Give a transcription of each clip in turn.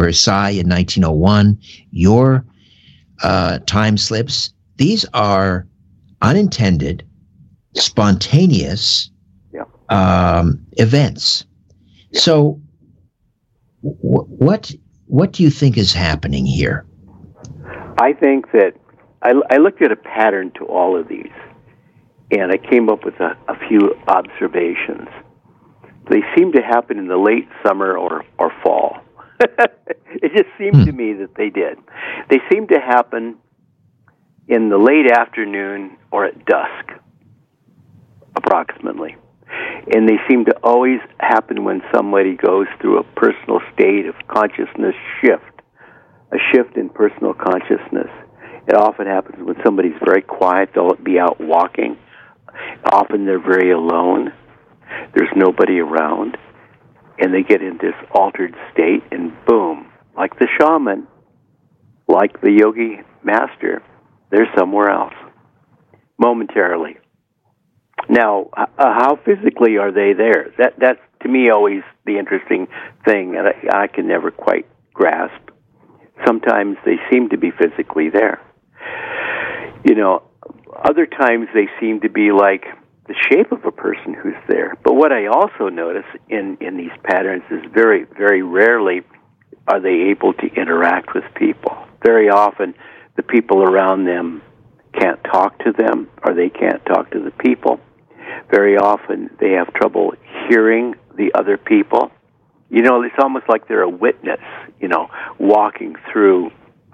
Versailles in 1901, your time slips. These are unintended, spontaneous events. Yeah. So, what do you think is happening here? I think that I looked at a pattern to all of these, and I came up with a few observations. They seem to happen in the late summer or fall. It just seemed to me that they did. They seem to happen in the late afternoon or at dusk, approximately. And they seem to always happen when somebody goes through a personal state of consciousness shift, a shift in personal consciousness. It often happens when somebody's very quiet. They'll be out walking. Often they're very alone. There's nobody around. And they get in this altered state, and boom, like the shaman, like the yogi master, they're somewhere else, momentarily. Now, how physically are they there? That's, to me, always the interesting thing that I can never quite grasp. Sometimes they seem to be physically there. Other times they seem to be like the shape of a person who's there. But what I also notice in these patterns is very, very rarely are they able to interact with people. Very often the people around them can't talk to them, or they can't talk to the people. Very often they have trouble hearing the other people. It's almost like they're a witness, walking through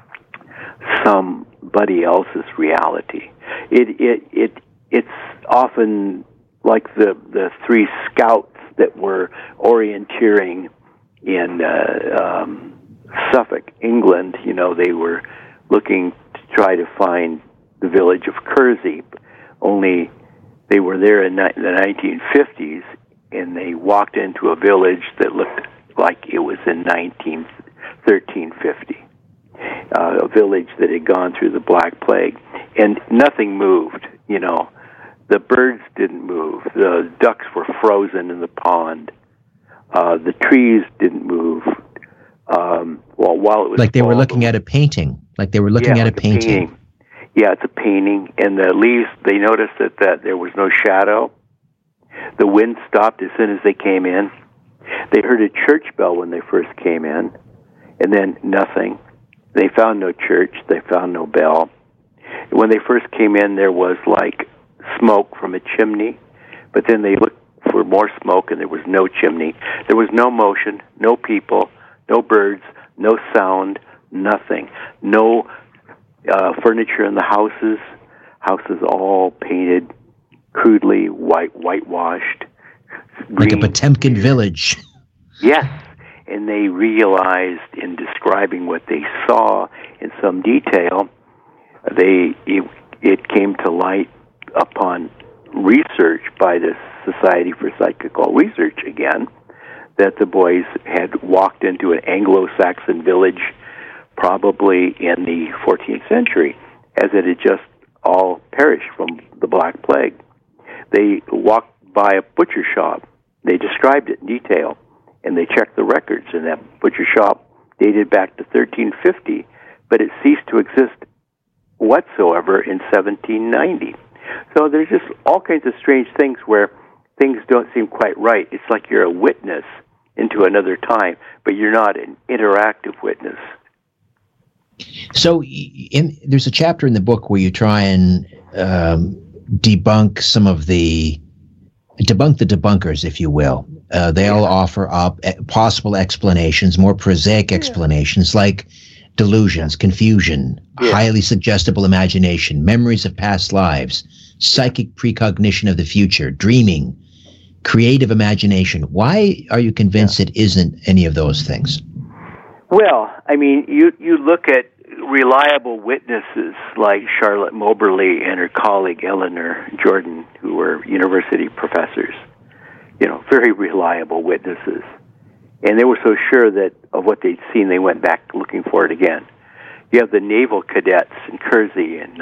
somebody else's reality. It's often like the three scouts that were orienteering in Suffolk, England. They were looking to try to find the village of Kersey, only they were there in the 1950s, and they walked into a village that looked like it was in 1350, a village that had gone through the Black Plague, and nothing moved. The birds didn't move. The ducks were frozen in the pond. The trees didn't move. While it was like they were looking at a painting. Like they were looking at a painting. Yeah, it's a painting. And the leaves, they noticed that there was no shadow. The wind stopped as soon as they came in. They heard a church bell when they first came in, and then nothing. They found no church. They found no bell. When they first came in, there was like smoke from a chimney, but then they looked for more smoke, and there was no chimney. There was no motion, no people, no birds, no sound, nothing. No furniture in the houses. Houses all painted crudely, whitewashed. Like a Potemkin village. Yes, and they realized in describing what they saw in some detail, it came to light upon research by the Society for Psychical Research again, that the boys had walked into an Anglo-Saxon village probably in the 14th century, as it had just all perished from the Black Plague. They walked by a butcher shop. They described it in detail, and they checked the records, and that butcher shop dated back to 1350, but it ceased to exist whatsoever in 1790. So there's just all kinds of strange things where things don't seem quite right. It's like you're a witness into another time, but you're not an interactive witness. So there's a chapter in the book where you try and debunk the debunkers, if you will. They'll offer up possible explanations, more prosaic explanations, like delusions, confusion, highly suggestible imagination, memories of past lives, psychic precognition of the future, dreaming, creative imagination. Why are you convinced it isn't any of those things? Well, I mean, you look at reliable witnesses like Charlotte Moberly and her colleague Eleanor Jordan, who were university professors, very reliable witnesses. And they were so sure that of what they'd seen, they went back looking for it again. You have the naval cadets in Kersey in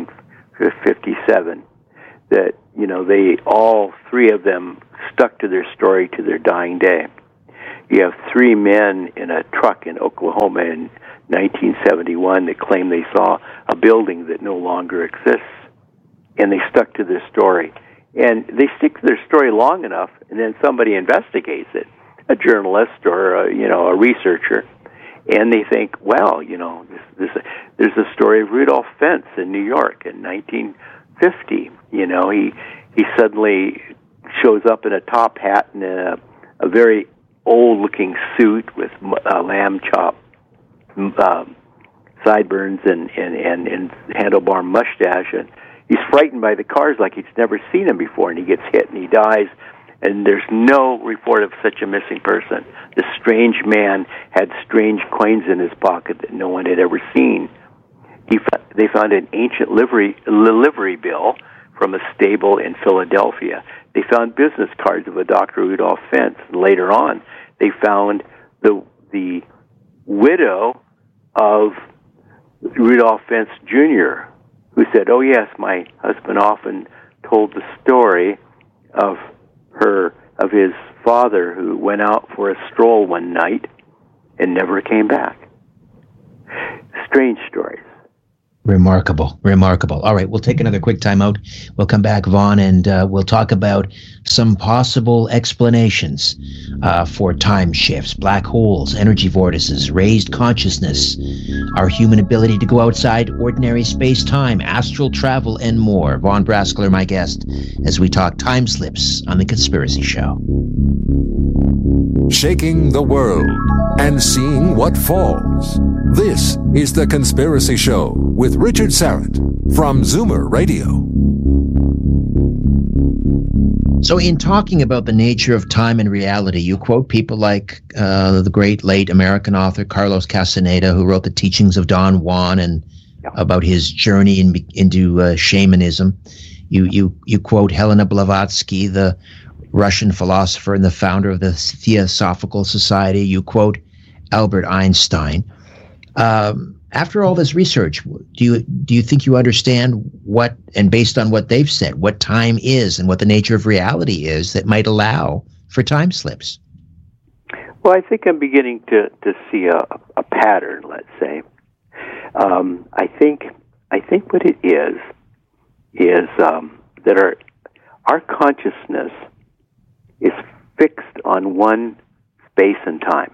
1957 that, they all three of them stuck to their story to their dying day. You have three men in a truck in Oklahoma in 1971 that claim they saw a building that no longer exists, and they stuck to this story. And they stick to their story long enough, and then somebody investigates it, a journalist or a researcher, and they think, well, there's a story of Rudolph Fentz in New York in 1950. He suddenly shows up in a top hat and a very old-looking suit with lamb chop sideburns and handlebar mustache, and he's frightened by the cars like he's never seen them before, and he gets hit and he dies, and there's no report of such a missing person. This strange man had strange coins in his pocket that no one had ever seen. They found an ancient livery bill from a stable in Philadelphia. They found business cards of a Dr. Rudolph Fentz, and later on they found the widow of Rudolph Fentz Jr., who said, "Oh yes, my husband often told the story of his father who went out for a stroll one night and never came back." Strange stories. Remarkable. All right, we'll take another quick time out. We'll come back, Vaughn, and we'll talk about some possible explanations for time shifts, black holes, energy vortices, raised consciousness, our human ability to go outside ordinary space-time, astral travel, and more. Vaughn Braskler, my guest, as we talk time slips on The Conspiracy Show. Shaking the world and seeing what falls. This is The Conspiracy Show with Richard Syrett from Zoomer Radio. So in talking about the nature of time and reality, you quote people like the great late American author Carlos Castaneda, who wrote The Teachings of Don Juan and about his journey into shamanism. You quote Helena Blavatsky, the Russian philosopher and the founder of the Theosophical Society. You quote Albert Einstein. After all this research, do you think you understand what, and based on what they've said, what time is and what the nature of reality is that might allow for time slips? Well, I think I'm beginning to see a pattern, let's say. I think what it is that our consciousness is fixed on one space and time.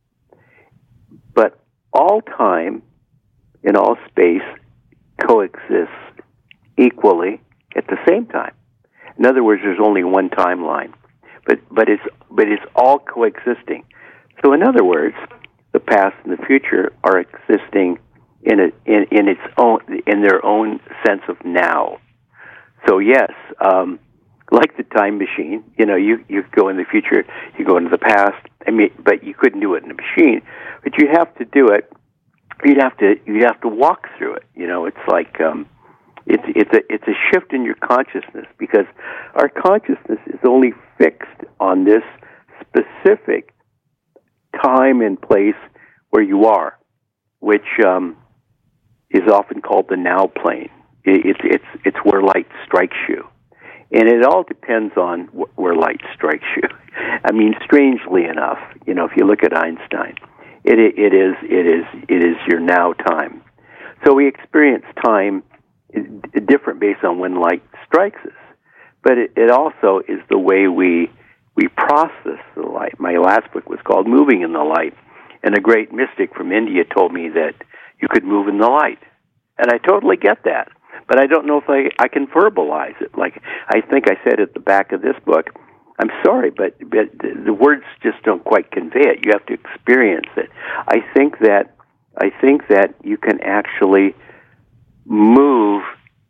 But all time in all space coexists equally at the same time. In other words, there's only one timeline, but it's all coexisting. So, in other words, the past and the future are existing in their own sense of now. So, yes, like the time machine, you go in the future, you go into the past. But you couldn't do it in a machine. But you have to do it. You'd have to walk through it. It's like it's a shift in your consciousness, because our consciousness is only fixed on this specific time and place where you are, which is often called the now plane. It's where light strikes you. And it all depends on where light strikes you. Strangely enough, if you look at Einstein, it is your now time. So we experience time different based on when light strikes us. But it also is the way we process the light. My last book was called Moving in the Light, and a great mystic from India told me that you could move in the light. And I totally get that. But I don't know if I can verbalize it. Like I think I said at the back of this book, I'm sorry, but the words just don't quite convey it. You have to experience it. I think that you can actually move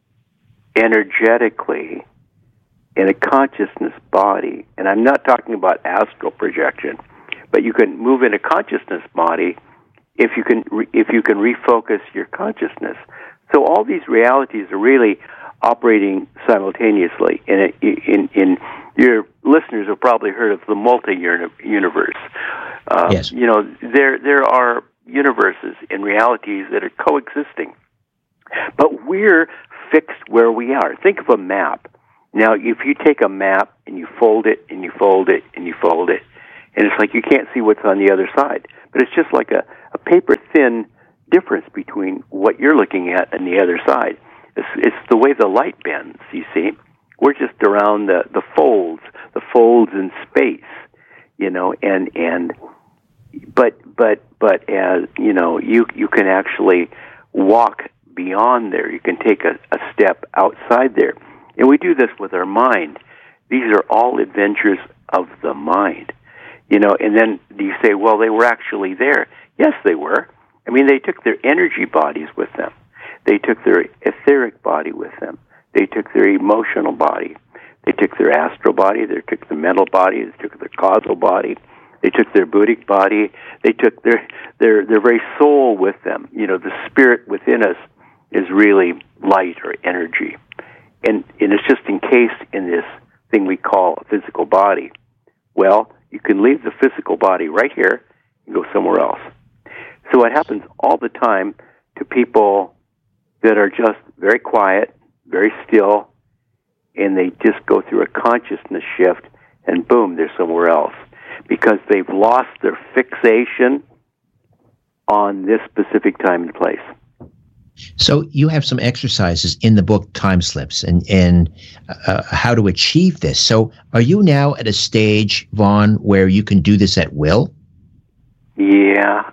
energetically in a consciousness body, and I'm not talking about astral projection, but you can move in a consciousness body if you can refocus your consciousness. So all these realities are really operating simultaneously. In your listeners have probably heard of the multi-universe. Yes. There are universes and realities that are coexisting, but we're fixed where we are. Think of a map. Now, if you take a map and you fold it and you fold it and you fold it, and it's like you can't see what's on the other side. But it's just like a paper-thin difference between what you're looking at and the other side. It's the way the light bends, you see. We're just around the folds in space, you know, but as you know, you can actually walk beyond there. You can take a step outside there. And we do this with our mind. These are all adventures of the mind, you know. And then you say, well, they were actually there. Yes, they were. I mean, they took their energy bodies with them. They took their etheric body with them. They took their emotional body. They took their astral body. They took the mental body. They took their causal body. They took their Buddhic body. They took their very soul with them. You know, the spirit within us is really light or energy. And it's just encased in this thing we call a physical body. Well, you can leave the physical body right here and go somewhere else. So it happens all the time to people that are just very quiet, very still, and they just go through a consciousness shift, and boom, they're somewhere else, because they've lost their fixation on this specific time and place. So you have some exercises in the book Time Slips and how to achieve this. So are you now at a stage, Vaughn, where you can do this at will? Yeah.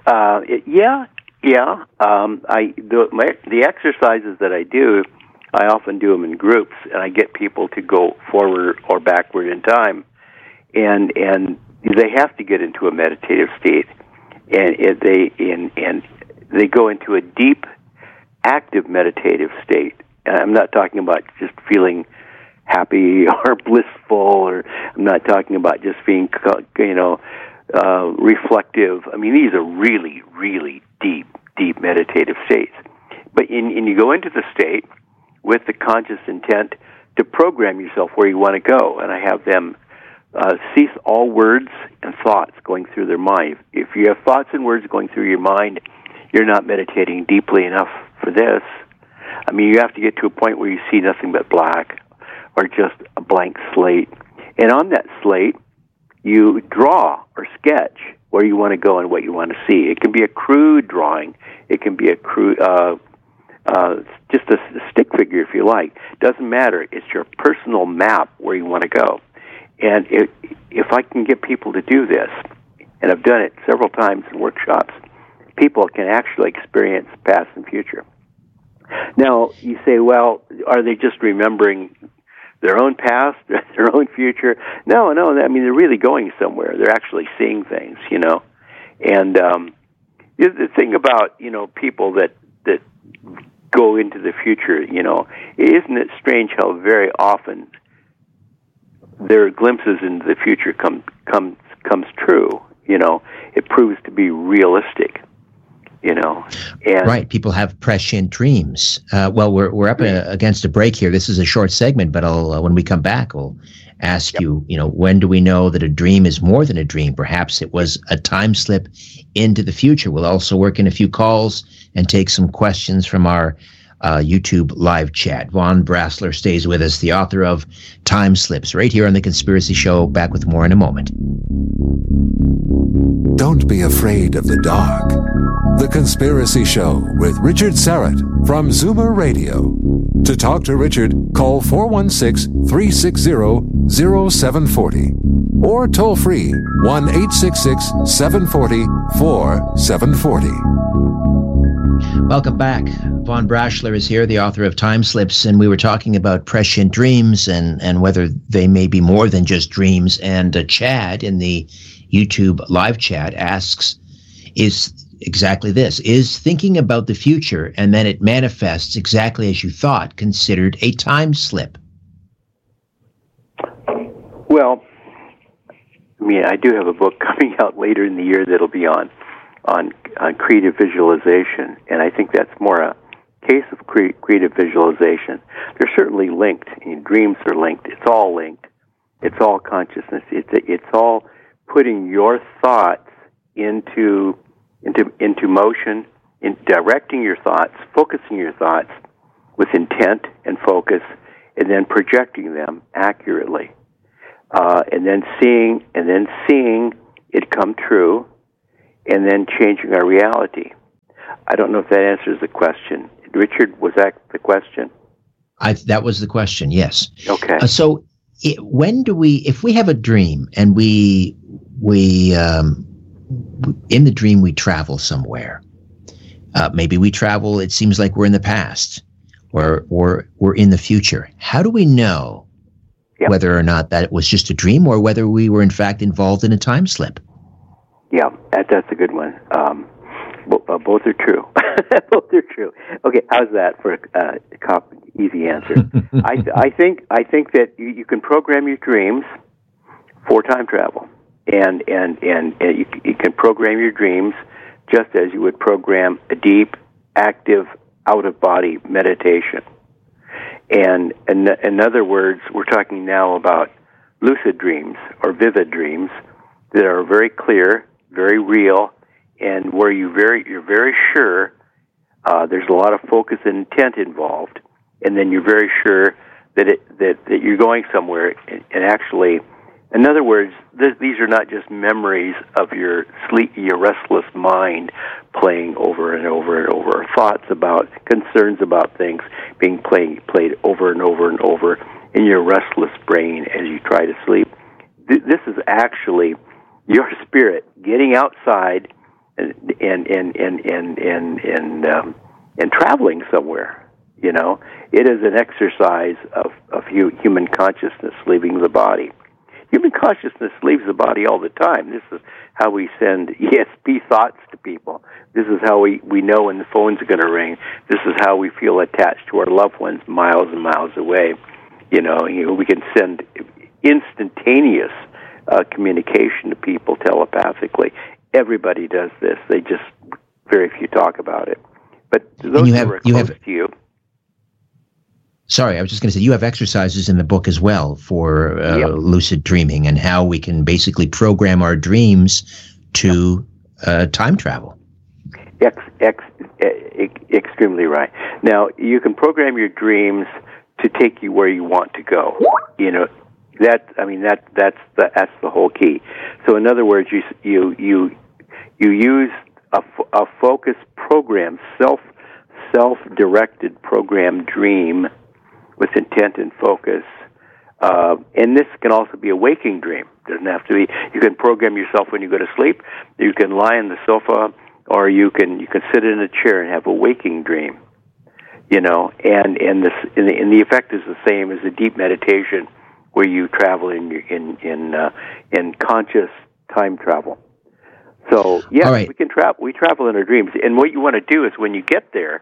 The exercises that I do, I often do them in groups, and I get people to go forward or backward in time, and they have to get into a meditative state, and they go into a deep, active meditative state. And I'm not talking about just feeling happy or blissful, or I'm not talking about just being, reflective. I mean, these are really, really deep meditative states. But you go into the state with the conscious intent to program yourself where you want to go. And I have them cease all words and thoughts going through their mind. If you have thoughts and words going through your mind, you're not meditating deeply enough for this. I mean, you have to get to a point where you see nothing but black or just a blank slate. And on that slate, you draw or sketch where you want to go and what you want to see. It can be a crude drawing. It can be a crude, just a stick figure if you like. Doesn't matter. It's your personal map where you want to go. And if I can get people to do this, and I've done it several times in workshops, people can actually experience past and future. Now, you say, well, are they just remembering their own past, their own future? No, I mean, they're really going somewhere. They're actually seeing things, you know. And the thing about, people that go into the future, isn't it strange how very often their glimpses into the future comes true, It proves to be realistic. And right. People have prescient dreams. Well, we're up against a break here. This is a short segment, but when we come back, I'll ask you, when do we know that a dream is more than a dream? Perhaps it was a time slip into the future. We'll also work in a few calls and take some questions from our YouTube live chat. Vaughn Brasler stays with us, the author of Time Slips, right here on The Conspiracy Show. Back with more in a moment. Don't be afraid of the dark. The Conspiracy Show with Richard Syrett from Zoomer Radio. To talk to Richard, call 416-360-0740 or toll free 1-866-740-4740. Welcome back. Vaughn Brasler is here, the author of Time Slips, and we were talking about prescient dreams and whether they may be more than just dreams. And Chad in the YouTube live chat asks, is exactly this: is thinking about the future and then it manifests exactly as you thought considered a time slip? Well, I mean, I do have a book coming out later in the year that'll be on creative visualization, and I think that's more a case of creative visualization. They're certainly linked. Dreams are linked. It's all linked. It's all consciousness. It's all putting your thoughts into motion, in directing your thoughts, focusing your thoughts with intent and focus, and then projecting them accurately, and then seeing it come true, and then changing our reality. I don't know if that answers the question. Richard, was that the question? That was the question, yes. Okay. So when do we, if we have a dream and we in the dream we travel somewhere, maybe we travel, it seems like we're in the past or we're in the future. How do we know whether or not that it was just a dream or whether we were in fact involved in a time slip? Yeah, that's a good one. Both are true. Both are true. Okay, how's that for a easy answer? I think that you can program your dreams for time travel, and you can program your dreams just as you would program a deep, active, out-of-body meditation. And in other words, we're talking now about lucid dreams or vivid dreams that are very clear, very real, and where you're very sure there's a lot of focus and intent involved, and then you're very sure that you're going somewhere. And actually, in other words, these are not just memories of your restless mind playing over and over and over, thoughts about, concerns about things being played over and over and over in your restless brain as you try to sleep. This is actually your spirit getting outside and traveling somewhere. You know, it is an exercise of human consciousness leaving the body. Human consciousness leaves the body all the time. This is how we send ESP thoughts to people. This is how we know when the phones are going to ring. This is how we feel attached to our loved ones miles and miles away. You know, we can send instantaneous communication to people telepathically. Everybody does this. They just, very few talk about it. But those who are close to you. Sorry, I was just going to say, you have exercises in the book as well for lucid dreaming and how we can basically program our dreams to time travel. Extremely right. Now, you can program your dreams to take you where you want to go. You know, that's the whole key. So, in other words, you use a focused program, self-directed program dream with intent and focus. And this can also be a waking dream. It doesn't have to be. You can program yourself when you go to sleep. You can lie on the sofa, or you can sit in a chair and have a waking dream. You know, and the effect is the same as a deep meditation where you travel in conscious time travel. So yes, right. We travel in our dreams, and what you want to do is when you get there,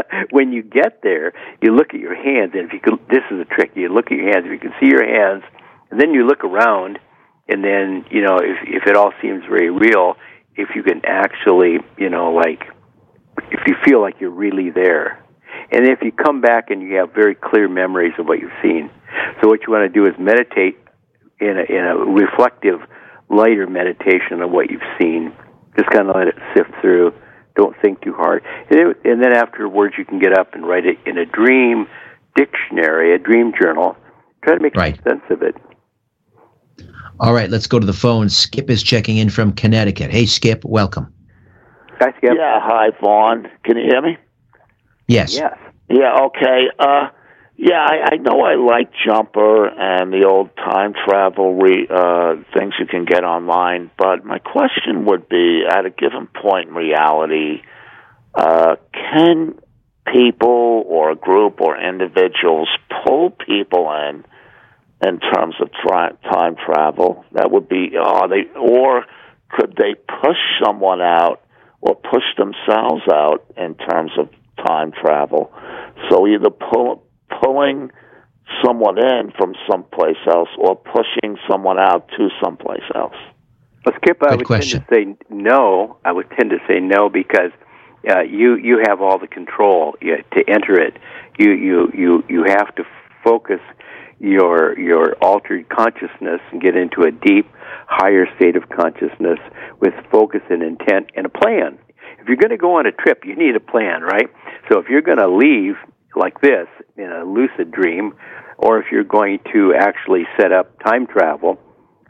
you look at your hands, and this is a trick. You look at your hands. If you can see your hands, and then you look around, and then if it all seems very real, if you can actually if you feel like you're really there, and if you come back and you have very clear memories of what you've seen. So what you want to do is meditate in a reflective, lighter meditation on what you've seen. Just kind of let it sift through. Don't think too hard. And then afterwards you can get up and write it in a dream dictionary, a dream journal. Try to make some sense of it. All right, let's go to the phone. Skip is checking in from Connecticut. Hey, Skip, welcome. Hi, Skip. Yeah, hi, Vaughn. Can you hear me? Yes. Yes. Yeah, okay. I know I like Jumper and the old time travel things you can get online, but my question would be, at a given point in reality, can people or a group or individuals pull people in terms of time travel? That would be, or could they push someone out or push themselves out in terms of time travel? So either pulling someone in from someplace else or pushing someone out to someplace else. Well, Skip, I would tend to say no. I would tend to say no because you have all the control to enter it. You have to focus your altered consciousness and get into a deep, higher state of consciousness with focus and intent and a plan. If you're going to go on a trip, you need a plan, right? So if you're going to leave like this in a lucid dream, or if you're going to actually set up time travel,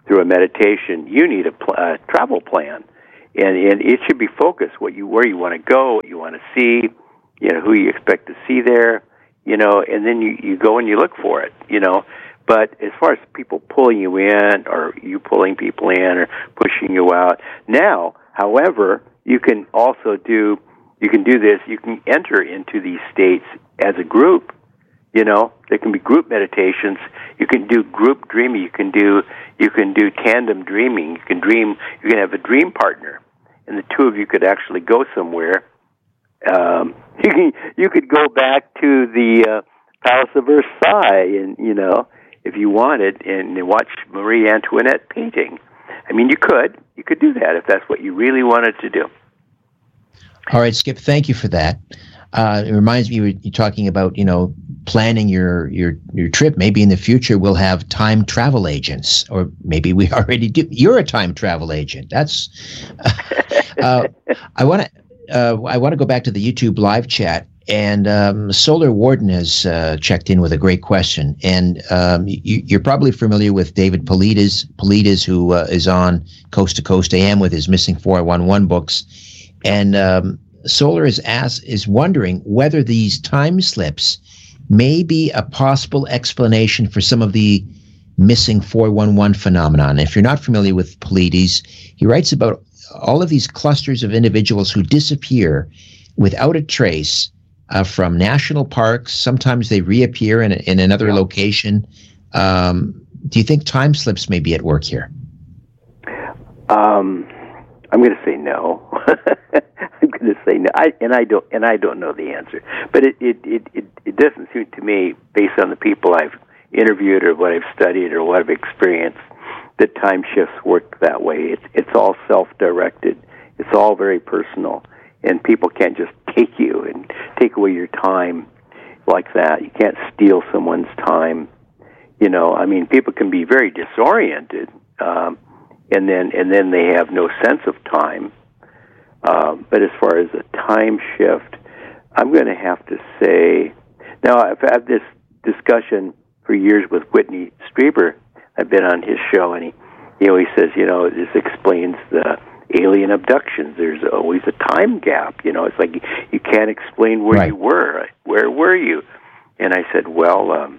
through a meditation, you need a travel plan, and it should be focused where you want to go, what you want to see, who you expect to see there, and then you go and you look for it, But as far as people pulling you in, or you pulling people in, or pushing you out, now, however, you can also do this. You can enter into these states as a group. There can be group meditations. You can do group dreaming. You can do tandem dreaming. You can dream. You can have a dream partner, and the two of you could actually go somewhere. You could go back to the Palace of Versailles, and if you wanted, and watch Marie Antoinette painting. I mean, you could do that if that's what you really wanted to do. All right, Skip, thank you for that. It reminds me, you're talking about, planning your trip. Maybe in the future we'll have time travel agents, or maybe we already do. You're a time travel agent. That's. I want to go back to the YouTube live chat, and Solar Warden has checked in with a great question, and you're probably familiar with David Polides, who is on Coast to Coast AM with his Missing 411 books, and Solar is wondering whether these time slips may be a possible explanation for some of the missing 411 phenomenon. If you're not familiar with Polides, he writes about all of these clusters of individuals who disappear without a trace from national parks. Sometimes they reappear in another location. Do you think time slips may be at work here? I'm going to say no. I'm going to say no, I don't know the answer. But it doesn't seem to me, based on the people I've interviewed or what I've studied or what I've experienced, that time shifts work that way. It's all self-directed. It's all very personal, and people can't just take you and take away your time like that. You can't steal someone's time. I mean, people can be very disoriented, and then they have no sense of time. But as far as a time shift, I'm going to have to say, now I've had this discussion for years with Whitney Strieber. I've been on his show, and he always says, this explains the alien abductions. There's always a time gap. It's like you can't explain where you were. Where were you? And I said, well,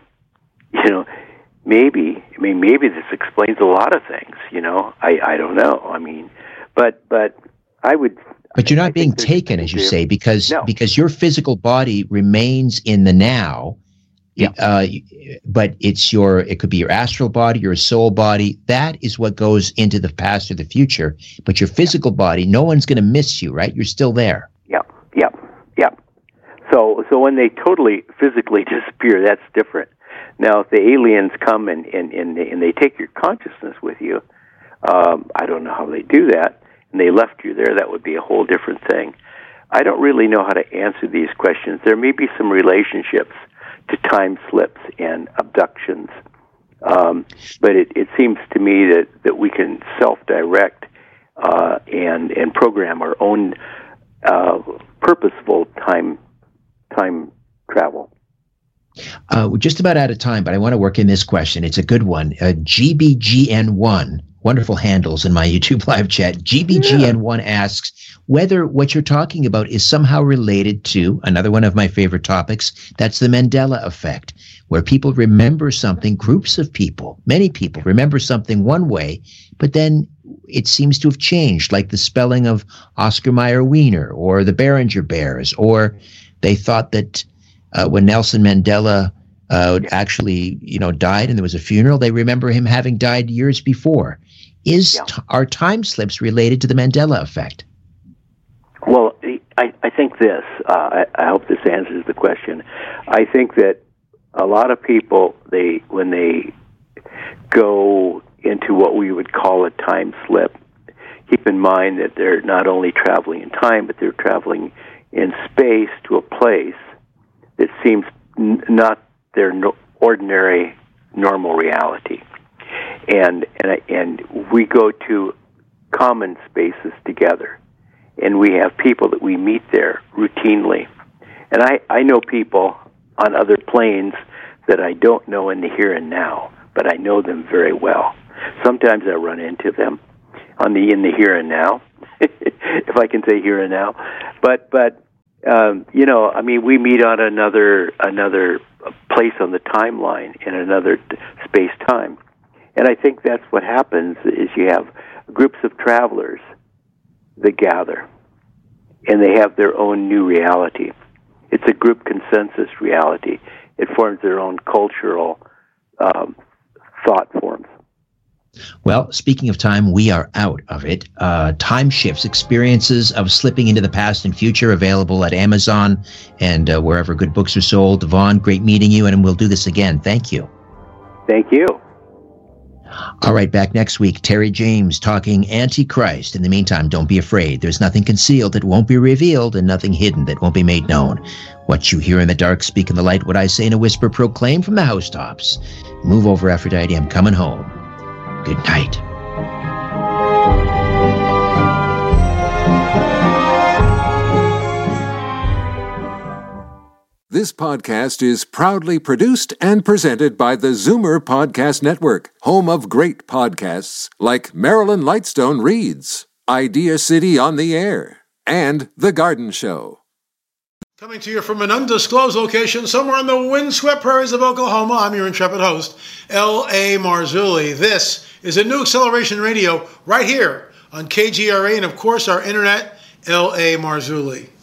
maybe this explains a lot of things. I don't know. I mean, but I would. But you're not being taken, as you say, because your physical body remains in the now. Yeah. But it could be your astral body, your soul body. That is what goes into the past or the future. But your physical body, no one's going to miss you, right? You're still there. Yep. So when they totally physically disappear, that's different. Now, if the aliens come and they take your consciousness with you, I don't know how they do that, and they left you there, that would be a whole different thing. I don't really know how to answer these questions. There may be some relationships to time slips and abductions, but it seems to me that we can self-direct and program our own purposeful time travel. We're just about out of time, but I want to work in this question. It's a good one. GBGN1, wonderful handles in my YouTube live chat. GBGN1 asks whether what you're talking about is somehow related to another one of my favorite topics. That's the Mandela effect, where people remember something, groups of people, many people remember something one way, but then it seems to have changed, like the spelling of Oscar Mayer Wiener or the Beringer Bears, or they thought that when Nelson Mandela actually, died and there was a funeral, they remember him having died years before. Are time slips related to the Mandela effect? Well, I think this. I hope this answers the question. I think that a lot of people, when they go into what we would call a time slip, keep in mind that they're not only traveling in time, but they're traveling in space to a place that seems not their ordinary, normal reality. And we go to common spaces together, and we have people that we meet there routinely. And I know people on other planes that I don't know in the here and now, but I know them very well. Sometimes I run into them in the here and now, if I can say here and now. But I mean, we meet on another place on the timeline in another space-time. And I think that's what happens is you have groups of travelers that gather, and they have their own new reality. It's a group consensus reality. It forms their own cultural thought forms. Well, speaking of time, we are out of it. Time Shifts, Experiences of Slipping into the Past and Future, available at Amazon and wherever good books are sold. Vaughn, great meeting you, and we'll do this again. Thank you. Thank you. All right, back next week, Terry James talking Antichrist. In the meantime, don't be afraid. There's nothing concealed that won't be revealed and nothing hidden that won't be made known. What you hear in the dark, speak in the light. What I say in a whisper, proclaim from the housetops. Move over, Aphrodite. I'm coming home. Good night. This podcast is proudly produced and presented by the Zoomer Podcast Network, home of great podcasts like Marilyn Lightstone Reads, Idea City on the Air, and The Garden Show. Coming to you from an undisclosed location somewhere in the windswept prairies of Oklahoma, I'm your intrepid host, L.A. Marzulli. This is a New Acceleration Radio right here on KGRA and, of course, our internet, L.A. Marzulli.